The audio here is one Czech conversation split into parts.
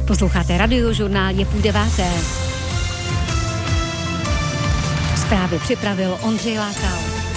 Posloucháte Radiožurnál, je 8:30. Zprávy připravil Ondřej Lákal.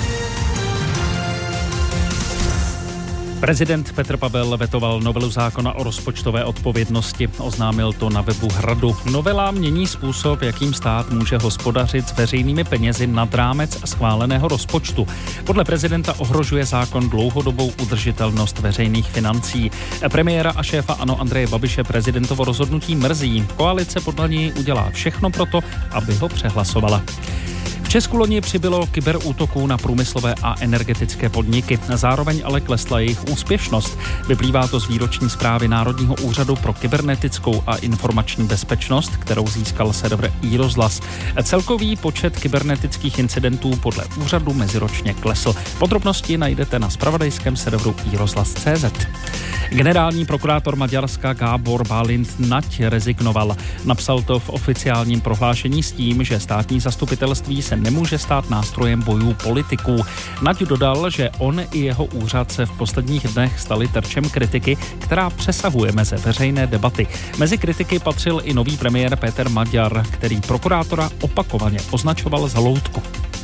Prezident Petr Pavel vetoval novelu zákona o rozpočtové odpovědnosti. Oznámil to na webu Hradu. Novela mění způsob, jakým stát může hospodařit s veřejnými penězi nad rámec schváleného rozpočtu. Podle prezidenta ohrožuje zákon dlouhodobou udržitelnost veřejných financí. Premiéra a šéfa ANO Andreje Babiše prezidentovo rozhodnutí mrzí. Koalice podle něj udělá všechno proto, aby ho přehlasovala. V Česku loni přibylo kyberútoků na průmyslové a energetické podniky. Zároveň ale klesla jejich úspěšnost. Vyplývá to z výroční zprávy Národního úřadu pro kybernetickou a informační bezpečnost, kterou získal server iRozhlas. Celkový počet kybernetických incidentů podle úřadu meziročně klesl. Podrobnosti najdete na zpravodajském serveru iRozhlas.cz. Generální prokurátor Maďarska Gábor Bálint Nať rezignoval. Napsal to v oficiálním prohlášení s tím, že státní zastupitelství se nemůže stát nástrojem bojů politiků. Nať dodal, že on i jeho úřad se v posledních dnech stali terčem kritiky, která přesahuje meze veřejné debaty. Mezi kritiky patřil i nový premiér Péter Maďar, který prokurátora opakovaně označoval za loutku.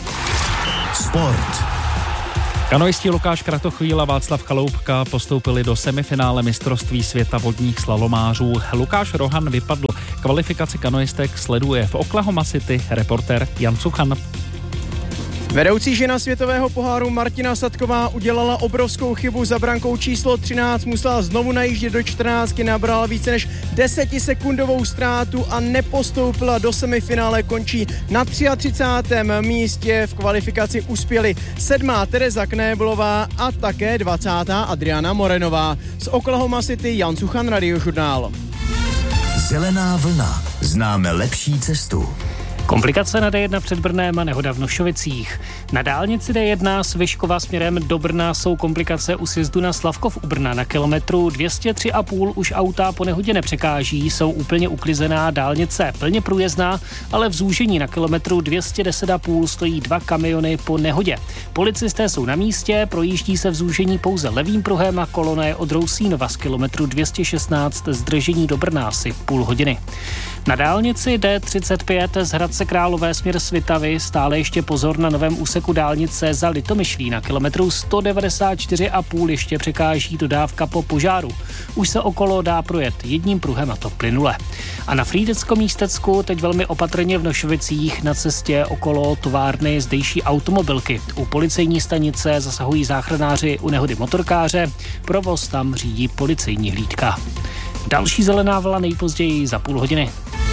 Sport. Kanoisti Lukáš Kratochvíl a Václav Chaloupka postoupili do semifinále mistrovství světa vodních slalomářů. Lukáš Rohan vypadl. Kvalifikaci kanoistek sleduje v Oklahoma City reportér Jan Cuchan. Vedoucí žena světového poháru Martina Sadková udělala obrovskou chybu za brankou číslo 13, musela znovu najíždět do 14, nabrala více než 10sekundovou ztrátu a nepostoupila do semifinále, končí na 33. místě. V kvalifikaci uspěli 7. Tereza Knéblová a také 20. Adriana Morenová. Z Oklahoma City Jan Cuchan, Radiožurnál. Zelená vlna. Známe lepší cestu. Komplikace na D1 před Brnem a nehoda v Nošovicích. Na dálnici D1 z Vyškova směrem do Brna jsou komplikace u sjezdu na Slavkov u Brna. Na kilometru 203,5 už auta po nehodě nepřekáží, jsou úplně uklizená, dálnice plně průjezdná, ale v zúžení na kilometru 210,5 stojí 2 kamiony po nehodě. Policisté jsou na místě, projíždí se v zúžení pouze levým pruhem a kolona je od Rousínova z kilometru 216 zdržení do Brna asi půl hodiny. Na dálnici D35 z Hradce Králové směr Svitavy stále ještě pozor na novém úseku dálnice za Litomyšlí. Na kilometru 194,5 ještě překáží dodávka po požáru. Už se okolo dá projet jedním pruhem, a to plynule. A na Frýdecko-Místecku teď velmi opatrně v Nošovicích na cestě okolo továrny zdejší automobilky. U policejní stanice zasahují záchranáři u nehody motorkáře, provoz tam řídí policejní hlídka. Další zelená vlna nejpozději za půl hodiny.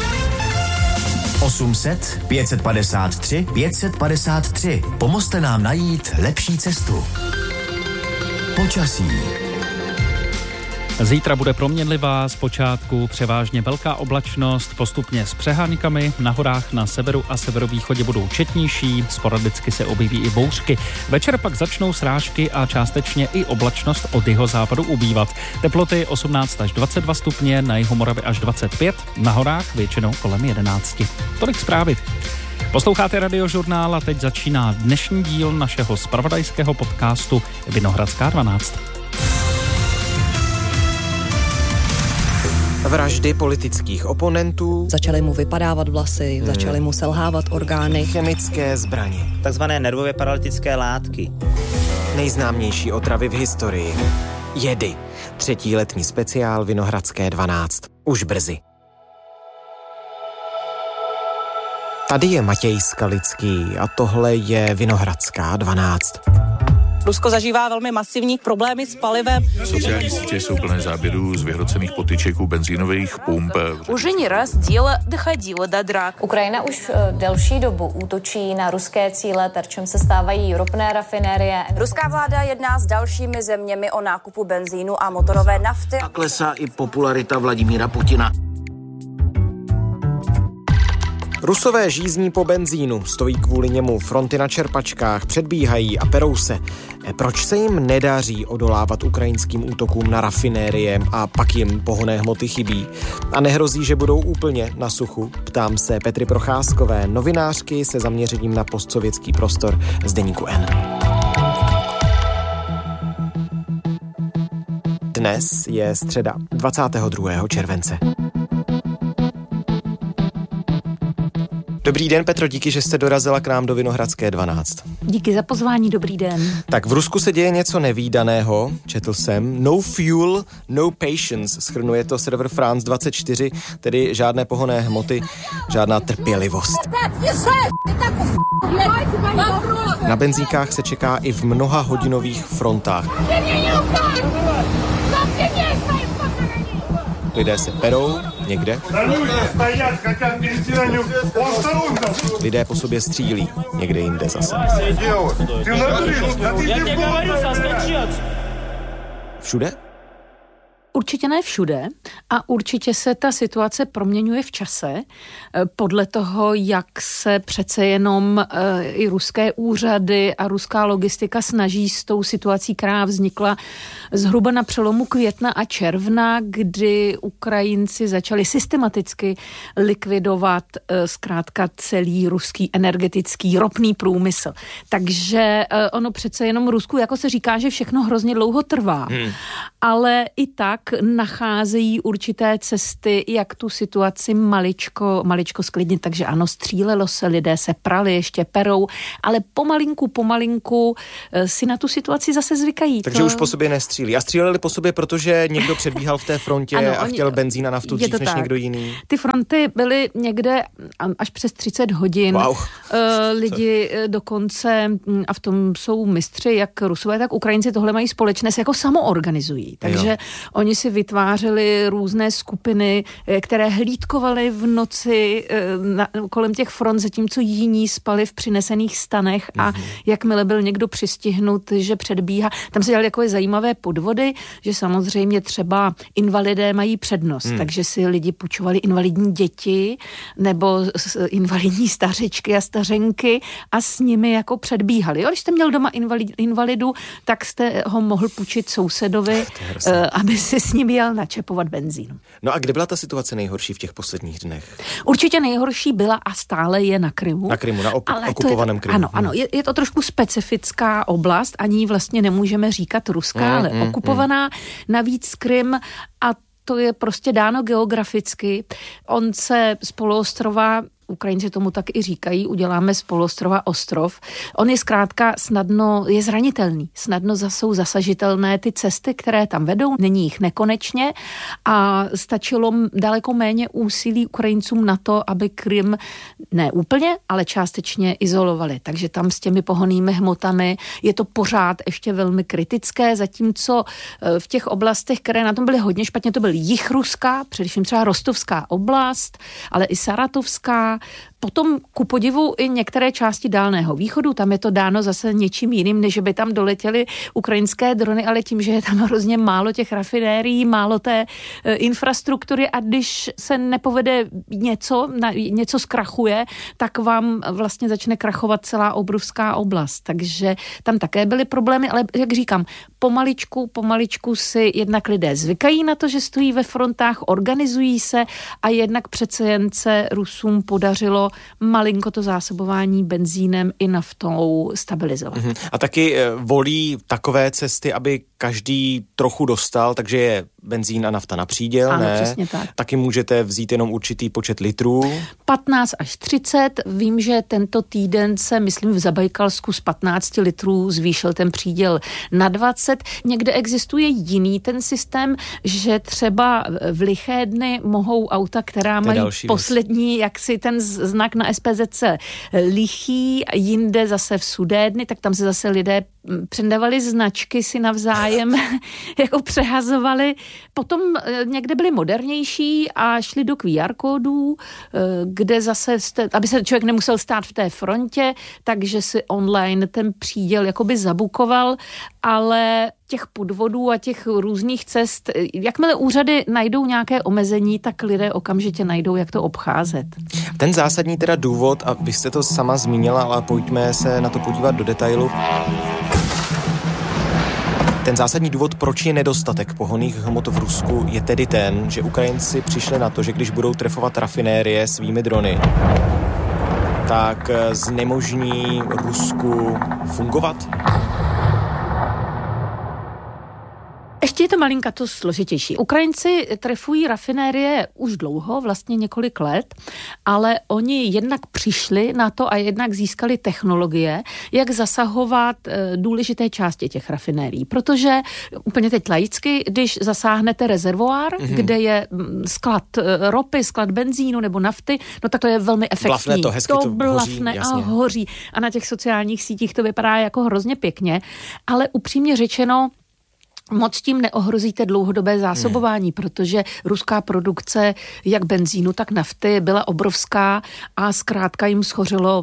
800 553 553. Pomozte nám najít lepší cestu. Počasí. Zítra bude proměnlivá, zpočátku převážně velká oblačnost, postupně s přeháňkami, na horách na severu a severovýchodě budou četnější, sporadicky se objeví i bouřky. Večer pak začnou srážky a částečně i oblačnost od jihozápadu ubývat. Teploty 18 až 22 stupně, na jihu Moravy až 25, na horách většinou kolem 11. Tolik zprávy. Posloucháte Radiožurnál a teď začíná dnešní díl našeho zpravodajského podcastu Vinohradská 12. Vraždy politických oponentů. Začaly mu vypadávat vlasy, začaly mu selhávat orgány. Chemické zbraně. Takzvané nervově paralytické látky. Nejznámější otravy v historii. Jedy. 3. letní speciál Vinohradské 12. Už brzy. Tady je Matěj Skalický a tohle je Vinohradská 12. Rusko zažívá velmi masivní problémy s palivem. Sociální sítě jsou plné záběrů z vyhrocených potyčeků benzínových pump. Už не раз дело доходило до драк. Ukrajina už delší dobu útočí na ruské cíle, terčem se stávají ropné rafinérie. Ruská vláda jedná s dalšími zeměmi o nákupu benzínu a motorové nafty. A klesá i popularita Vladimíra Putina. Rusové žízní po benzínu, stojí kvůli němu fronty na čerpačkách, předbíhají a perou se. Proč se jim nedaří odolávat ukrajinským útokům na rafinérie a pak jim pohonné hmoty chybí? A nehrozí, že budou úplně na suchu? Ptám se Petry Procházkové, novinářky se zaměřením na postsovětský prostor z deníku N. Dnes je středa 22. července. Dobrý den, Petro, díky, že jste dorazila k nám do Vinohradské 12. Díky za pozvání, dobrý den. Tak v Rusku se děje něco nevídaného, četl jsem. No fuel, no patience, shrnuje to server France 24, tedy žádné pohonné hmoty, žádná trpělivost. Na benzínkách se čeká i v mnoha hodinových frontách. Lidé se perou, někde. Lidé po sobě střílí, někde jinde zase. Všude? Určitě ne všude a určitě se ta situace proměňuje v čase podle toho, jak se přece jenom i ruské úřady a ruská logistika snaží s tou situací, která vznikla zhruba na přelomu května a června, kdy Ukrajinci začali systematicky likvidovat zkrátka celý ruský energetický ropný průmysl. Takže ono přece jenom Rusku, jako se říká, že všechno hrozně dlouho trvá, ale i tak nacházejí určité cesty, jak tu situaci maličko sklidnit. Takže ano, střílelo se, lidé se prali, ještě perou, ale pomalinku si na tu situaci zase zvykají. Takže už po sobě nestřílí. A stříleli po sobě, protože někdo předbíhal v té frontě ano, a chtěl benzín a naftu dřív než někdo jiný. Ty fronty byly někde až přes 30 hodin. Wow. Lidi dokonce, a v tom jsou mistři, jak Rusové, tak Ukrajinci tohle mají společné, se jako samoorganizují. Takže oni si vytvářeli různé skupiny, které hlídkovaly v noci kolem těch front, zatímco jiní spali v přinesených stanech a jakmile byl někdo přistihnut, že předbíhá. Tam se dělaly takové zajímavé podvody, že samozřejmě třeba invalidé mají přednost, takže si lidi půjčovali invalidní děti nebo invalidní stařičky a stařenky a s nimi jako předbíhali. Jo, když jste měl doma invalidu, tak jste ho mohl půjčit sousedovi, aby si s ním jel načepovat benzín. No a kde byla ta situace nejhorší v těch posledních dnech? Určitě nejhorší byla a stále je na Krymu. Na Krymu, na okupovaném Krymu. Ano, je to trošku specifická oblast, ani vlastně nemůžeme říkat ruská, ale okupovaná. Navíc Krym a to je prostě dáno geograficky. On se z poloostrova, Ukrajinci tomu tak i říkají, uděláme z poloostrova ostrov. On je zkrátka je zranitelný. Snadno jsou zasažitelné ty cesty, které tam vedou. Není jich nekonečně a stačilo daleko méně úsilí Ukrajincům na to, aby Krym ne úplně, ale částečně izolovali. Takže tam s těmi pohonnými hmotami je to pořád ještě velmi kritické, zatímco v těch oblastech, které na tom byly hodně špatně, to byl jih Ruska, především třeba Rostovská oblast, ale i Saratovská. Potom ku podivu i některé části Dálného východu, tam je to dáno zase něčím jiným, než by tam doletěly ukrajinské drony, ale tím, že je tam hrozně málo těch rafinérií, málo té infrastruktury a když se nepovede něco zkrachuje, tak vám vlastně začne krachovat celá obrovská oblast. Takže tam také byly problémy, ale jak říkám, pomaličku si jednak lidé zvykají na to, že stojí ve frontách, organizují se a jednak přece jen se Rusům podařilo malinko to zásobování benzínem i naftou stabilizovat. A taky volí takové cesty, aby každý trochu dostal, takže je benzín a nafta na příděl, ano, ne? Přesně tak. Taky můžete vzít jenom určitý počet litrů. 15 až 30. Vím, že tento týden se, myslím, v Zabajkalsku z 15 litrů zvýšil ten příděl na 20. Někde existuje jiný ten systém, že třeba v liché dny mohou auta, která mají poslední, jaksi ten znak na SPZC lichý, jinde zase v sudé dny, tak tam se zase lidé předávali značky si navzájem, jako přehazovali. Potom někde byli modernější a šli do QR kódů, kde zase, aby se člověk nemusel stát v té frontě, takže si online ten příděl jakoby zabukoval, ale těch podvodů a těch různých cest, jakmile úřady najdou nějaké omezení, tak lidé okamžitě najdou, jak to obcházet. Ten zásadní teda důvod, a vy jste to sama zmínila, ale pojďme se na to podívat do detailu. Ten zásadní důvod, proč je nedostatek pohonných hmot v Rusku, je tedy ten, že Ukrajinci přišli na to, že když budou trefovat rafinérie svými drony, tak znemožní Rusku fungovat? Ještě je to malinkato složitější. Ukrajinci trefují rafinérie už dlouho, vlastně několik let, ale oni jednak přišli na to a jednak získali technologie, jak zasahovat důležité části těch rafinérií. Protože úplně teď laicky, když zasáhnete rezervoár, kde je sklad ropy, sklad benzínu nebo nafty, no tak to je velmi efektivní. Blafne to, hezky to blafne hoří, a hoří. A na těch sociálních sítích to vypadá jako hrozně pěkně, ale upřímně řečeno, moc tím neohrozíte dlouhodobé zásobování, protože ruská produkce jak benzínu, tak nafty byla obrovská a zkrátka jim schořelo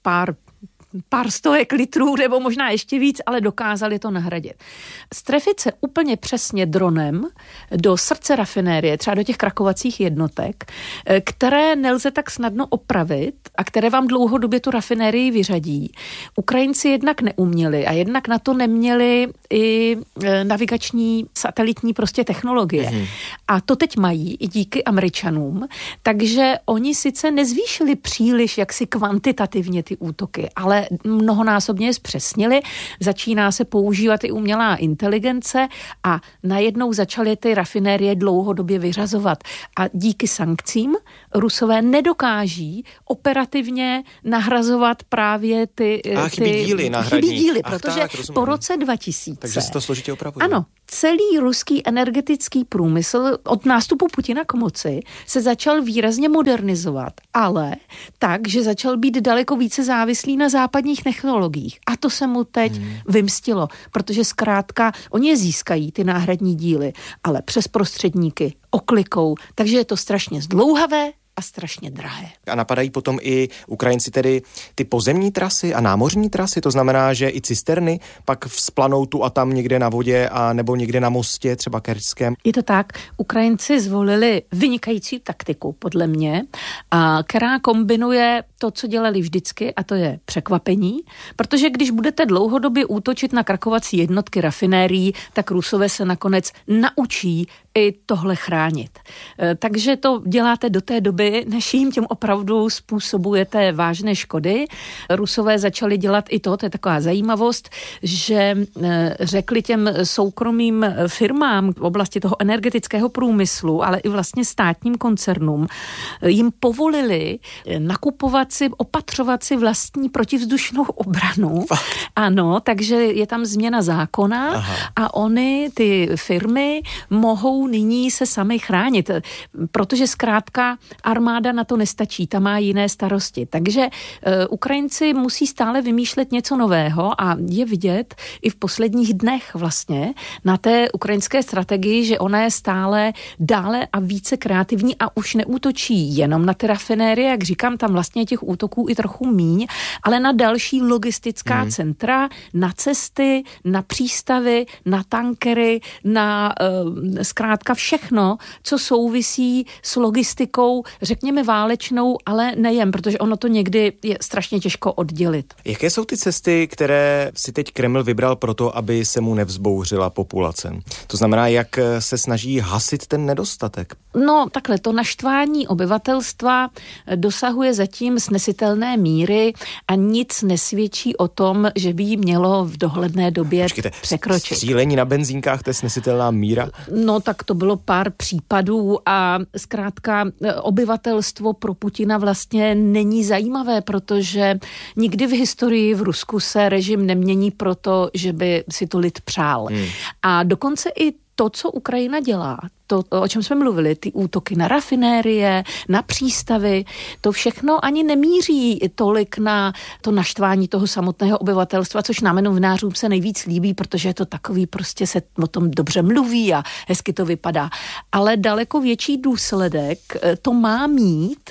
pár stovek litrů, nebo možná ještě víc, ale dokázali to nahradit. Strefit se úplně přesně dronem do srdce rafinérie, třeba do těch krakovacích jednotek, které nelze tak snadno opravit a které vám dlouhodobě tu rafinérii vyřadí. Ukrajinci jednak neuměli a jednak na to neměli i navigační satelitní prostě technologie. A to teď mají i díky Američanům, takže oni sice nezvýšili příliš jaksi kvantitativně ty útoky, ale mnohonásobně je zpřesnili, začíná se používat i umělá inteligence a najednou začaly ty rafinérie dlouhodobě vyřazovat. A díky sankcím Rusové nedokáží operativně nahrazovat právě ty chybí díly, protože po roce 2000. Takže se to složitě opravuje. Ano. Celý ruský energetický průmysl od nástupu Putina k moci se začal výrazně modernizovat, ale tak, že začal být daleko více závislý na západních technologiích. A to se mu teď vymstilo, protože zkrátka oni je získají, ty náhradní díly, ale přes prostředníky, oklikou, takže je to strašně zdlouhavé a strašně drahé. A napadají potom i Ukrajinci tedy ty pozemní trasy a námořní trasy, to znamená, že i cisterny pak vzplanou tu a tam někde na vodě a nebo někde na mostě, třeba kerčském. Je to tak, Ukrajinci zvolili vynikající taktiku, podle mě, která kombinuje to, co dělali vždycky, a to je překvapení, protože když budete dlouhodobě útočit na krakovací jednotky rafinérií, tak Rusové se nakonec naučí i tohle chránit. Takže to děláte do té doby, než jim tím opravdu způsobujete vážné škody. Rusové začali dělat i to je taková zajímavost, že řekli těm soukromým firmám v oblasti toho energetického průmyslu, ale i vlastně státním koncernům, jim povolili nakupovat si, opatřovat si vlastní protivzdušnou obranu. Ano, takže je tam změna zákona a oni, ty firmy, mohou nyní se sami chránit, protože zkrátka armáda na to nestačí, ta má jiné starosti. Takže Ukrajinci musí stále vymýšlet něco nového a je vidět i v posledních dnech vlastně na té ukrajinské strategii, že ona je stále dále a více kreativní a už neútočí jenom na ty rafinérie, jak říkám, tam vlastně těch útoků i trochu míň, ale na další logistická centra, na cesty, na přístavy, na tankery, na zkrátka všechno, co souvisí s logistikou, řekněme válečnou, ale nejen, protože ono to někdy je strašně těžko oddělit. Jaké jsou ty cesty, které si teď Kreml vybral proto, aby se mu nevzbouřila populace? To znamená, jak se snaží hasit ten nedostatek? No takhle, to naštvání obyvatelstva dosahuje zatím snesitelné míry a nic nesvědčí o tom, že by jí mělo v dohledné době překročit. Střílení na benzínkách, to je snesitelná míra? No tak to bylo pár případů a zkrátka obyvatelstvo pro Putina vlastně není zajímavé, protože nikdy v historii v Rusku se režim nemění proto, že by si to lid přál. A dokonce i to, co Ukrajina dělá, to, o čem jsme mluvili, ty útoky na rafinérie, na přístavy, to všechno ani nemíří tolik na to naštvání toho samotného obyvatelstva, což nám novinářům se nejvíc líbí, protože je to takový, prostě se o tom dobře mluví a hezky to vypadá. Ale daleko větší důsledek to má mít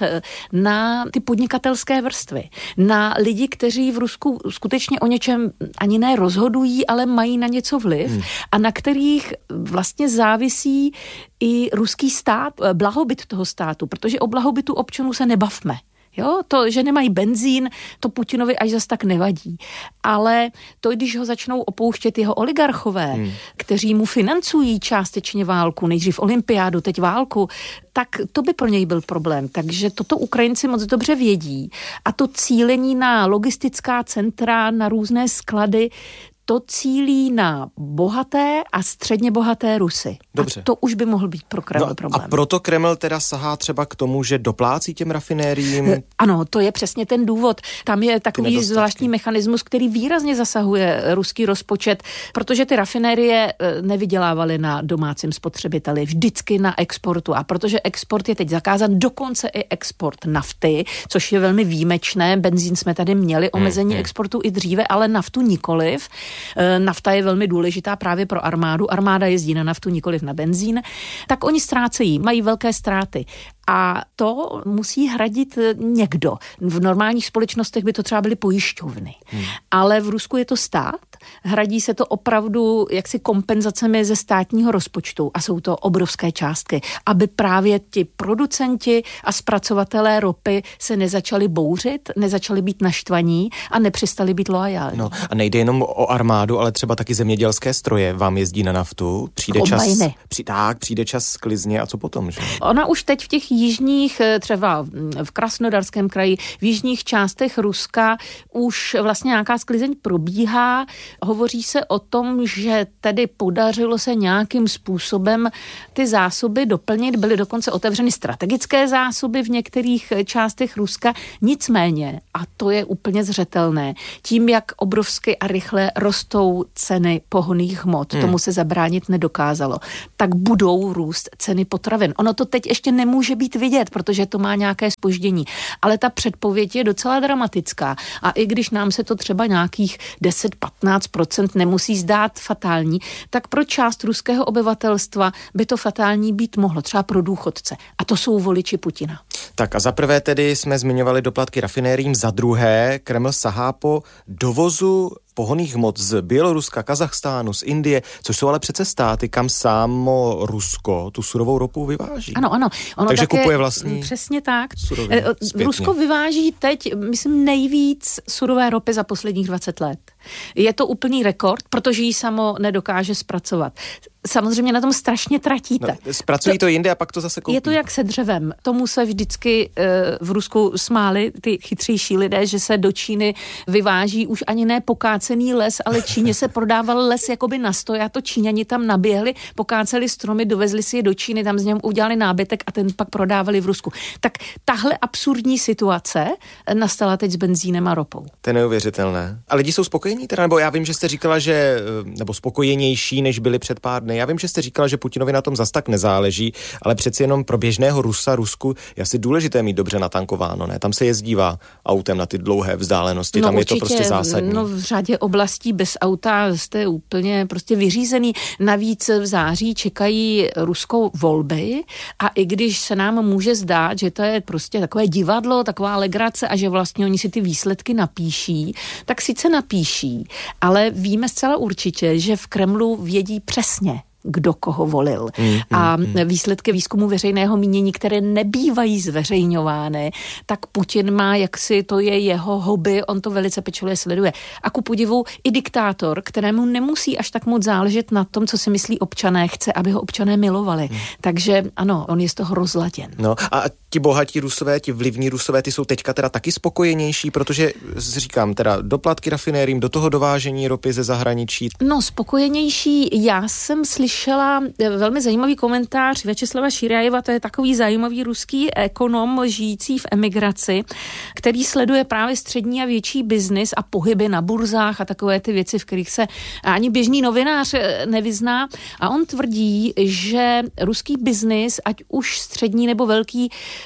na ty podnikatelské vrstvy, na lidi, kteří v Rusku skutečně o něčem ani ne rozhodují, ale mají na něco vliv a na kterých vlastně závisí i ruský stát, blahobyt toho státu, protože o blahobytu občanů se nebavme. Jo, to, že nemají benzín, to Putinovi až zas tak nevadí. Ale to, když ho začnou opouštět jeho oligarchové, kteří mu financují částečně válku, nejdřív olympiádu, teď válku, tak to by pro něj byl problém. Takže toto Ukrajinci moc dobře vědí. A to cílení na logistická centra, na různé sklady, to cílí na bohaté a středně bohaté Rusy. Dobře. A to už by mohl být pro Kreml problém. A proto Kreml teda sahá třeba k tomu, že doplácí těm rafinériím? Ano, to je přesně ten důvod. Tam je takový zvláštní mechanismus, který výrazně zasahuje ruský rozpočet, protože ty rafinérie nevydělávaly na domácím spotřebiteli, vždycky na exportu. A protože export je teď zakázán, dokonce i export nafty, což je velmi výjimečné. Benzín jsme tady měli, omezení exportu i dříve, ale naftu nikoliv. Nafta je velmi důležitá právě pro armádu. Armáda jezdí na naftu, nikoliv na benzín. Tak oni ztrácejí, mají velké ztráty. A to musí hradit někdo. V normálních společnostech by to třeba byly pojišťovny. Ale v Rusku je to stát. Hradí se to opravdu jaksi kompenzacemi ze státního rozpočtu. A jsou to obrovské částky. Aby právě ti producenti a zpracovatelé ropy se nezačali bouřit, nezačali být naštvaní a nepřestali být loajální. No a nejde jenom o armádu, ale třeba taky zemědělské stroje vám jezdí na naftu. Přijde čas sklizně a co potom, že? Ona už teď v těch jižních, třeba v Krasnodarském kraji, v jižních částech Ruska už vlastně nějaká sklizeň probíhá. Hovoří se o tom, že tedy podařilo se nějakým způsobem ty zásoby doplnit. Byly dokonce otevřeny strategické zásoby v některých částech Ruska. Nicméně, a to je úplně zřetelné, tím, jak obrovsky a rychle rostou ceny pohonných hmot, tomu se zabránit nedokázalo, tak budou růst ceny potravin. Ono to teď ještě nemůže být vidět, protože to má nějaké zpoždění. Ale ta předpověď je docela dramatická. A i když nám se to třeba nějakých 10-15% nemusí zdát fatální, tak pro část ruského obyvatelstva by to fatální být mohlo, třeba pro důchodce. A to jsou voliči Putina. Tak a za prvé tedy jsme zmiňovali doplatky rafinériím, za druhé Kreml sahá po dovozu pohonných hmot z Běloruska, Kazachstánu, z Indie, což jsou ale přece státy, kam samo Rusko tu surovou ropu vyváží. Ano. Ono takže také, kupuje vlastní. Přesně tak. Rusko vyváží teď, myslím, nejvíc surové ropy za posledních 20 let. Je to úplný rekord, protože ji samo nedokáže zpracovat. Samozřejmě na tom strašně tratíte. Zpracují to jinde a pak to zase koupí. Je to jak se dřevem. Tomu se vždycky v Rusku smáli ty chytřejší lidé, že se do Číny vyváží už ani ne pokácený les, ale Číně se prodával les jakoby na stoj a to Číňani tam naběhli, pokáceli stromy, dovezli si je do Číny, tam z něm udělali nábytek a ten pak prodávali v Rusku. Tak tahle absurdní situace nastala teď s benzínem a ropou. To je neuvěřitelné. A lidi jsou spokojení teda? Nebo já vím, že jste říkala, že nebo spokojenější, než byli před pár dny. Já vím, že jste říkala, že Putinovi na tom zas tak nezáleží, ale přeci jenom pro běžného Rusku je asi důležité mít dobře natankováno, ne? Tam se jezdívá autem na ty dlouhé vzdálenosti, tam určitě, je to prostě zásadní. No v řadě oblastí bez auta jste úplně prostě vyřízený. Navíc v září čekají Ruskou volby a i když se nám může zdát, že to je prostě takové divadlo, taková legrace a že vlastně oni si ty výsledky napíší, tak sice napíší, ale víme zcela určitě, že v Kremlu vědí přesně, kdo koho volil. A výsledky výzkumu veřejného mínění, které nebývají zveřejňovány, tak Putin má, jaksi to je jeho hobby, on to velice pečlivě sleduje. A ku podivu i diktátor, kterému nemusí až tak moc záležet na tom, co si myslí občané, chce, aby ho občané milovali. Takže ano, on je z toho rozladěn. No a ti bohatí Rusové, ti vlivní Rusové, ty jsou teďka teda taky spokojenější, protože říkám teda doplatky rafinériím, do toho dovážení ropy ze zahraničí. No spokojenější, já jsem slyšela velmi zajímavý komentář Vyacheslava Širjajeva, to je takový zajímavý ruský ekonom žijící v emigraci, který sleduje právě střední a větší biznis a pohyby na burzách a takové ty věci, v kterých se ani běžný novinář nevyzná. A on tvrdí, že ruský biznis, ať už střední nebo velký,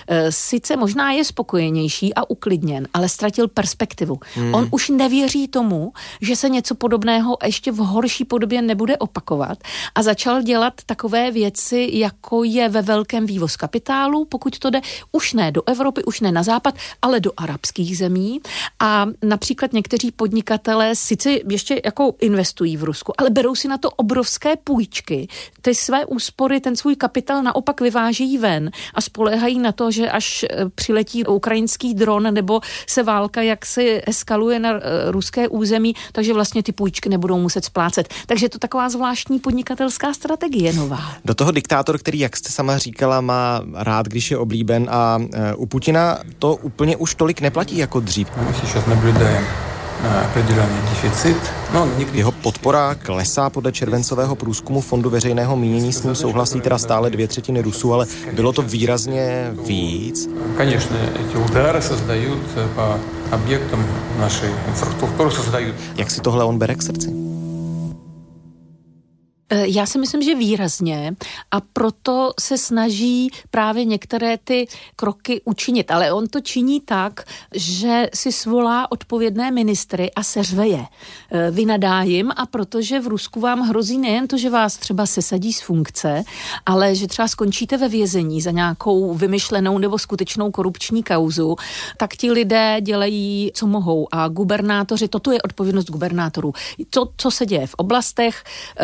sice možná je spokojenější a uklidněn, ale ztratil perspektivu. On už nevěří tomu, že se něco podobného ještě v horší podobě nebude opakovat a začal dělat takové věci, jako je ve velkém vývoz kapitálu, pokud to jde, už ne do Evropy, už ne na západ, ale do arabských zemí. A například někteří podnikatelé sice ještě jako investují v Rusku, ale berou si na to obrovské půjčky. Ty své úspory, ten svůj kapitál naopak vyvážejí ven a spoléhají na to, že až přiletí ukrajinský dron nebo se válka jaksi eskaluje na ruské území, takže vlastně ty půjčky nebudou muset splácet. Takže je to taková zvláštní podnikatelská strategie nová. Do toho diktátor, který, jak jste sama říkala, má rád, když je oblíben a u Putina to úplně už tolik neplatí jako dřív. Jeho podpora klesá podle červencového průzkumu Fondu veřejného mínění, s ním souhlasí teda stále 2/3 Rusů, ale bylo to výrazně víc. Jak si tohle on bere k srdci? Já si myslím, že výrazně, a proto se snaží právě některé ty kroky učinit. Ale on to činí tak, že si svolá odpovědné ministry a seřve je. Vynadá jim, a protože v Rusku vám hrozí nejen to, že vás třeba sesadí z funkce, ale že třeba skončíte ve vězení za nějakou vymyšlenou nebo skutečnou korupční kauzu, tak ti lidé dělají, co mohou. A gubernátoři, toto je odpovědnost gubernátorů. To, co se děje v oblastech,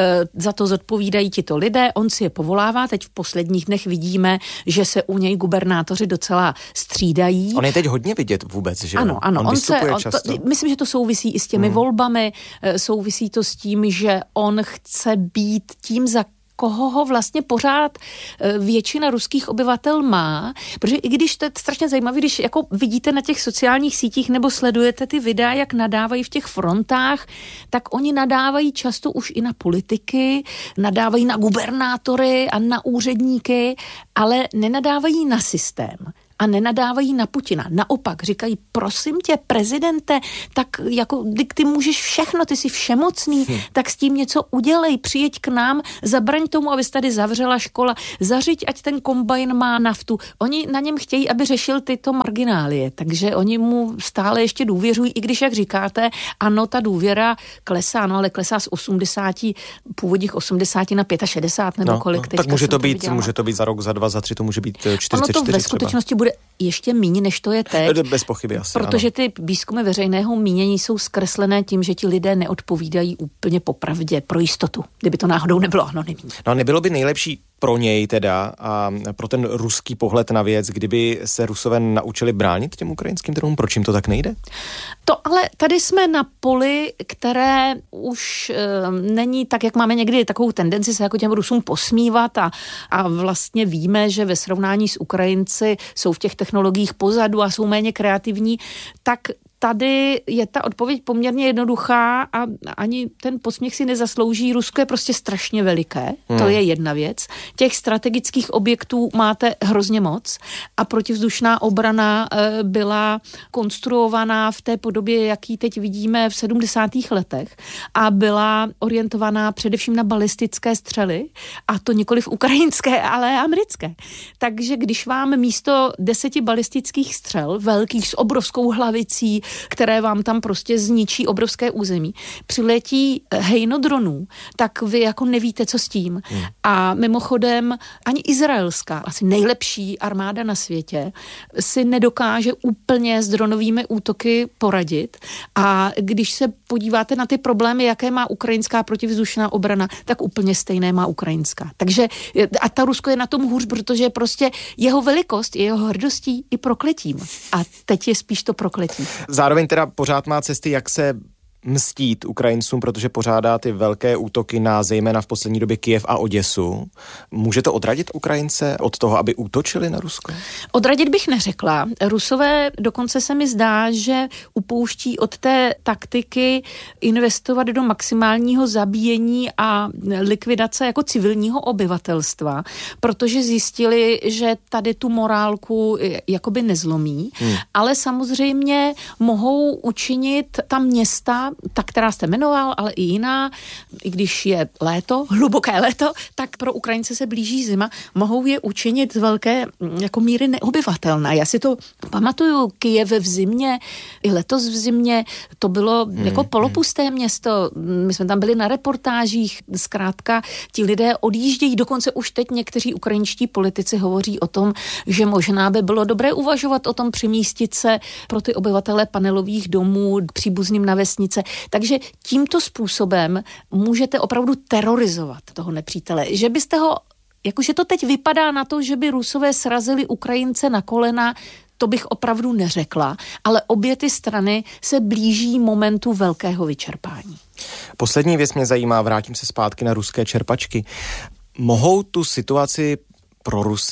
za to zodpovídají tito lidé, on si je povolává. Teď v posledních dnech vidíme, že se u něj gubernátoři docela střídají. On je teď hodně vidět vůbec, že? Ano. On vystupuje často. Myslím, že to souvisí i s těmi volbami, souvisí to s tím, že on chce být tím, za koho ho vlastně pořád většina ruských obyvatel má, protože i když to je strašně zajímavé, když jako vidíte na těch sociálních sítích nebo sledujete ty videa, jak nadávají v těch frontách, tak oni nadávají často už i na politiky, nadávají na gubernátory a na úředníky, ale nenadávají na systém. A nenadávají na Putina. Naopak říkají, prosím tě, prezidente, tak jako ty můžeš všechno, ty jsi všemocný, tak s tím něco udělej, přijeď k nám, zabraň tomu, aby se tady zavřela škola, zařiď, ať ten kombajn má naftu. Oni na něm chtějí, aby řešil tyto marginálie, takže oni mu stále ještě důvěřují, i když, jak říkáte, ano, ta důvěra klesá, no ale klesá z 80, původních 80 na 65 nebo kolik. Tak může to být za rok, za 2, za 3, to může být 44 ono to ve skutečnosti bude ještě míň, než to je teď. Bez pochyby asi, protože ano. ty výzkumy veřejného mínění jsou zkreslené tím, že ti lidé neodpovídají úplně popravdě, pro jistotu, kdyby to náhodou nebylo anonymní. No a nebylo by nejlepší pro něj teda a pro ten ruský pohled na věc, kdyby se Rusové naučili bránit těm ukrajinským trhům? Proč jim to tak nejde? To ale tady jsme na poli, které už není tak, jak máme někdy takovou tendenci se jako těm Rusům posmívat a vlastně víme, že ve srovnání s Ukrajinci jsou v těch technologiích pozadu a jsou méně kreativní, tak tady je ta odpověď poměrně jednoduchá a ani ten posměch si nezaslouží. Rusko je prostě strašně veliké, to je jedna věc. Těch strategických objektů máte hrozně moc a protivzdušná obrana byla konstruovaná v té podobě, jaký teď vidíme v 70. letech a byla orientovaná především na balistické střely a to nikoliv ukrajinské, ale americké. Takže když vám místo 10 balistických střel, velkých s obrovskou hlavicí, které vám tam prostě zničí obrovské území, přiletí hejno dronů, tak vy jako nevíte, co s tím. A mimochodem ani izraelská, asi nejlepší armáda na světě, si nedokáže úplně s dronovými útoky poradit. A když se podíváte na ty problémy, jaké má ukrajinská protivzdušná obrana, tak úplně stejné má ukrajinská. Takže a ta Rusko je na tom hůř, protože prostě jeho velikost je jeho hrdostí i prokletím. A teď je spíš to prokletí. Zároveň teda pořád má cesty, jak se mstít Ukrajincům, protože pořádá ty velké útoky na zejména v poslední době Kyjev a Oděsu. Může to odradit Ukrajince od toho, aby útočili na Rusko? Odradit bych neřekla. Rusové dokonce se mi zdá, že upouští od té taktiky investovat do maximálního zabíjení a likvidace jako civilního obyvatelstva, protože zjistili, že tady tu morálku jakoby nezlomí, ale samozřejmě mohou učinit ta města, ta, která jste jmenoval, ale i jiná, i když je léto, hluboké léto, tak pro Ukrajince se blíží zima, mohou je učinit z velké jako míry neobyvatelné. Já si to pamatuju, Kyjev v zimě, i letos v zimě, to bylo jako polopusté město, my jsme tam byli na reportážích, zkrátka ti lidé odjíždějí, dokonce už teď někteří ukrajinští politici hovoří o tom, že možná by bylo dobré uvažovat o tom přemístit se pro ty obyvatele panelových domů příbuzným na vesnice. Takže tímto způsobem můžete opravdu terorizovat toho nepřítele. Že byste ho, jakože to teď vypadá na to, že by Rusové srazili Ukrajince na kolena, to bych opravdu neřekla, ale obě ty strany se blíží momentu velkého vyčerpání. Poslední věc mě zajímá, vrátím se zpátky na ruské čerpačky. Mohou tu situaci pro Rusy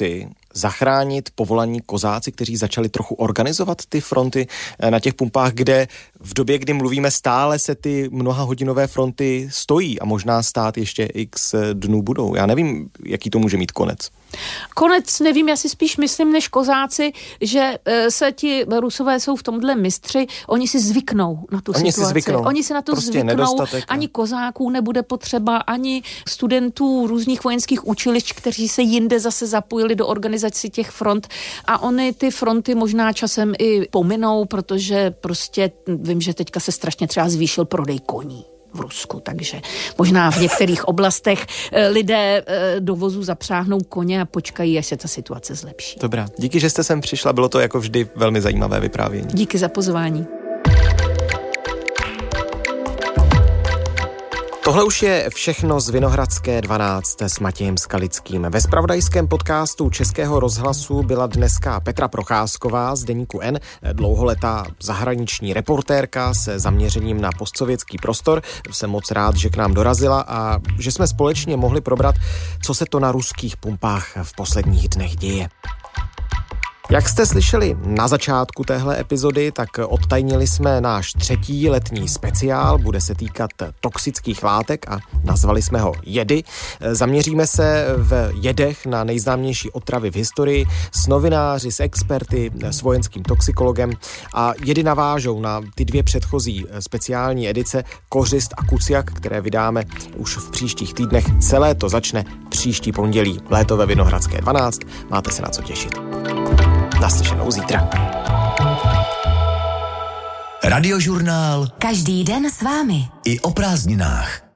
zachránit povolaní kozáci, kteří začali trochu organizovat ty fronty na těch pumpách, kde v době, kdy mluvíme, stále se ty mnohahodinové fronty stojí a možná stát ještě x dnů budou. Já nevím, jaký to může mít konec. Konec nevím, já si spíš myslím než kozáci, že se ti Rusové jsou v tomhle mistři, oni si zvyknou na tu situaci. Oni si na to prostě zvyknou, ani kozáků nebude potřeba, ani studentů různých vojenských učilišť, kteří se jinde zase zapojili do organizací těch front a oni ty fronty možná časem i pominou, protože prostě vím, že teďka se strašně třeba zvýšil prodej koní v Rusku, takže možná v některých oblastech lidé do vozu zapřáhnou koně a počkají, až se ta situace zlepší. Dobrá, díky, že jste sem přišla, bylo to jako vždy velmi zajímavé vyprávění. Díky za pozvání. Tohle už je všechno z Vinohradské 12 s Matějem Skalickým. Ve zpravodajském podcastu Českého rozhlasu byla dneska Petra Procházková z deníku N, dlouholetá zahraniční reportérka se zaměřením na postsovětský prostor. Jsem moc rád, že k nám dorazila a že jsme společně mohli probrat, co se to na ruských pumpách v posledních dnech děje. Jak jste slyšeli na začátku téhle epizody, tak odtajnili jsme náš 3. letní speciál, bude se týkat toxických látek a nazvali jsme ho Jedy. Zaměříme se v jedech na nejznámější otravy v historii s novináři, s experty, s vojenským toxikologem a jedy navážou na ty 2 předchozí speciální edice Kořist a Kuciak, které vydáme už v příštích týdnech. Celé to začne příští pondělí. Léto ve Vinohradské 12. Máte se na co těšit. Naslyšenou zítra. Radiožurnál. Každý den s vámi. I o prázdninách.